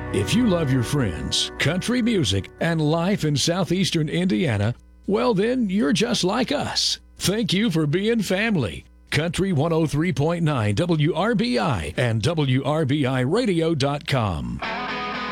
If you love your friends, country music, and life in southeastern Indiana, well, then you're just like us. Thank you for being family. Country 103.9 WRBI and WRBIRadio.com.